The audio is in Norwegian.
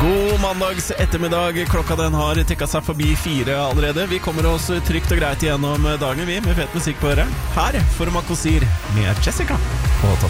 God mandags ettermiddag. Klokka den har tikket seg forbi 4 allerede. Vi kommer oss trygt og greit igjennom dagen vi, med fet musikk på øret. Her får Makosir med Jessica på Topp.